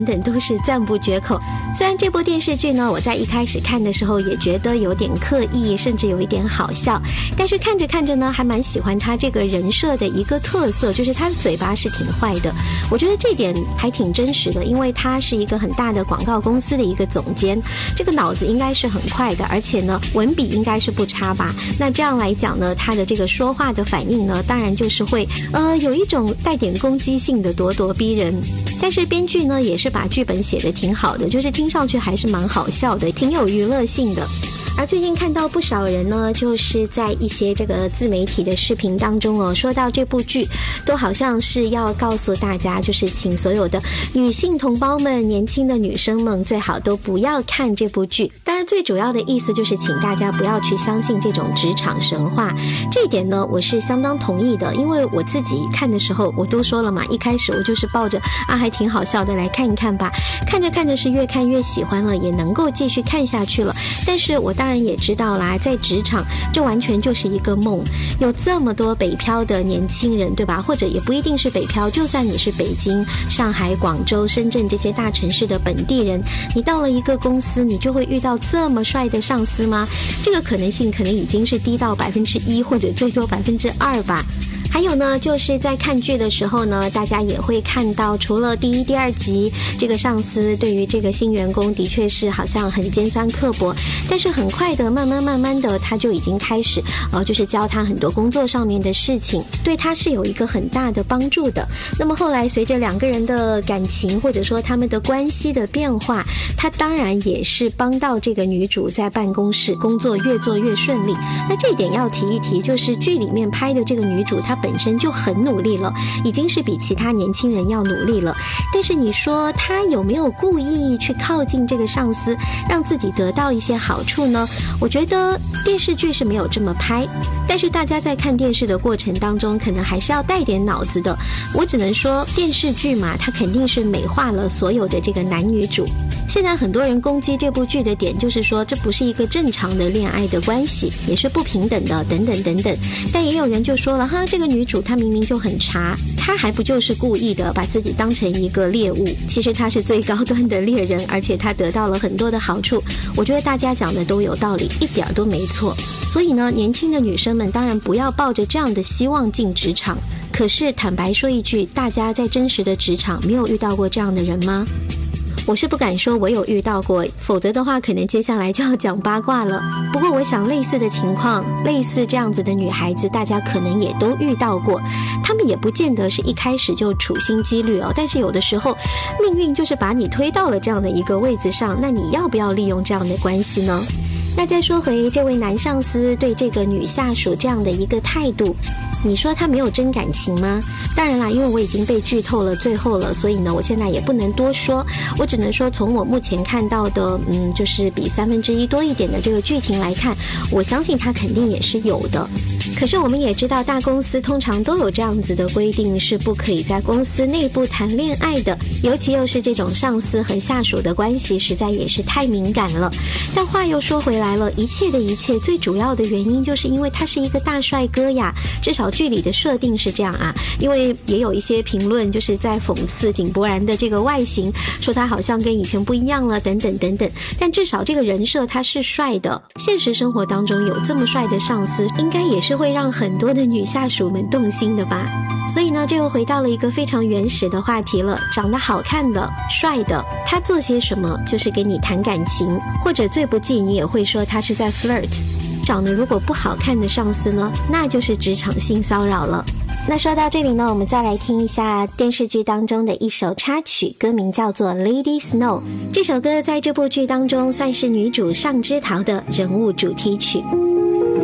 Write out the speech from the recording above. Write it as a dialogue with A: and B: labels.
A: 等都是赞不绝口。虽然这部电视剧呢，我在一开始看的时候也觉得有点刻意，甚至有一点好笑，但是看着看着呢，还蛮喜欢他这个人设的一个特色，就是他的嘴巴是挺坏的。我觉得这点还挺真实的，因为他是一个很大的广告公司的一个总监，这个脑子应该是很快的，而且呢，文笔应该是不差吧。那这样来讲呢，他的这个说话的反应呢，当然就是会有一种带点攻击性的咄咄逼人。但是编剧呢，也是把剧本写得挺好的，就是听上去还是蛮好笑的，挺有娱乐性的。而最近看到不少人呢，就是在一些这个自媒体的视频当中哦，说到这部剧，都好像是要告诉大家，就是请所有的女性同胞们、年轻的女生们，最好都不要看这部剧。当然，最主要的意思就是请大家不要去相信这种职场神话。这一点呢，我是相当同意的，因为我自己看的时候，我都说了嘛，一开始我就是抱着还挺好笑的来看一看吧，看着看着是越看越喜欢了，也能够继续看下去了。但是我当然也知道啦，在职场这完全就是一个梦，有这么多北漂的年轻人，对吧？或者也不一定是北漂，就算你是北京、上海、广州、深圳这些大城市的本地人，你到了一个公司，你就会遇到这么帅的上司吗？这个可能性可能已经是低到1%或者最多2%吧。还有呢，就是在看剧的时候呢，大家也会看到，除了第1、第2集，这个上司对于这个新员工的确是好像很尖酸刻薄，但是很快的，慢慢的，他就已经开始，就是教他很多工作上面的事情，对他是有一个很大的帮助的。那么后来随着两个人的感情或者说他们的关系的变化，他当然也是帮到这个女主在办公室工作越做越顺利。那这一点要提一提，就是剧里面拍的这个女主，她本身就很努力了，已经是比其他年轻人要努力了。但是你说她有没有故意去靠近这个上司，让自己得到一些好处呢？我觉得电视剧是没有这么拍，但是大家在看电视的过程当中，可能还是要带点脑子的。我只能说电视剧嘛，它肯定是美化了所有的这个男女主。现在很多人攻击这部剧的点就是说，这不是一个正常的恋爱的关系，也是不平等的，等等等等。但也有人就说了，这个女主她明明就很差，她还不就是故意的把自己当成一个猎物，其实她是最高端的猎人，而且她得到了很多的好处。我觉得大家讲的都有道理，一点都没错。所以呢，年轻的女生们当然不要抱着这样的希望进职场。可是坦白说一句，大家在真实的职场没有遇到过这样的人吗？我是不敢说我有遇到过，否则的话可能接下来就要讲八卦了。不过我想类似的情况，类似这样子的女孩子，大家可能也都遇到过。她们也不见得是一开始就处心积虑但是有的时候命运就是把你推到了这样的一个位置上，那你要不要利用这样的关系呢？那再说回这位男上司对这个女下属这样的一个态度，你说他没有真感情吗？当然啦，因为我已经被剧透了最后了，所以呢，我现在也不能多说，我只能说从我目前看到的，就是比1/3多一点的这个剧情来看，我相信他肯定也是有的。可是我们也知道，大公司通常都有这样子的规定，是不可以在公司内部谈恋爱的，尤其又是这种上司和下属的关系，实在也是太敏感了。但话又说回来了，一切的一切，最主要的原因就是因为他是一个大帅哥呀，至少剧里的设定是这样啊。因为也有一些评论就是在讽刺井柏然的这个外形，说他好像跟以前不一样了，等等等等。但至少这个人设他是帅的，现实生活当中有这么帅的上司，应该也是会让很多的女下属们动心的吧。所以呢，这又回到了一个非常原始的话题了，长得好看的、帅的，他做些什么就是给你谈感情，或者最不济你也会说他是在 flirt。 长得如果不好看的上司呢，那就是职场性骚扰了。那说到这里呢，我们再来听一下电视剧当中的一首插曲，歌名叫做 Lady Snow。 这首歌在这部剧当中算是女主上枝桃的人物主题曲。